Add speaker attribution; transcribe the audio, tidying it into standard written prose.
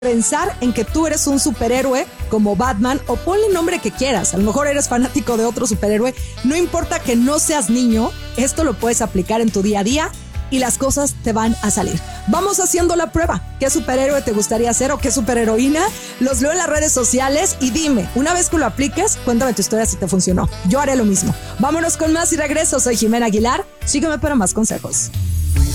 Speaker 1: pensar en que tú eres un superhéroe como Batman o ponle el nombre que quieras. A lo mejor eres fanático de otro superhéroe. No importa que no seas niño, esto lo puedes aplicar en tu día a día y las cosas te van a salir. Vamos haciendo la prueba. ¿Qué superhéroe te gustaría ser o qué superheroína? Los leo en las redes sociales y dime, una vez que lo apliques, cuéntame tu historia si te funcionó. Yo haré lo mismo. Vámonos con más y regreso. Soy Jimena Aguilar. Sígueme para más consejos.